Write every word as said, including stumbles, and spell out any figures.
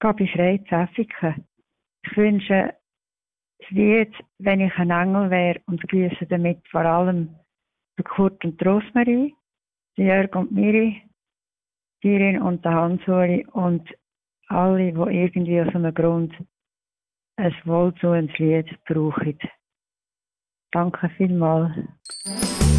Gabi Frey, Pfäffiken. Ich wünsche das Lied «Wenn ich ein Engel wäre» und grüße damit vor allem Kurt und Rosmarie, Jörg und Miri, Irin und der Hans-Uli und alle, die irgendwie aus einem Grund ein wohltuendes Lied brauchen. Danke vielmals.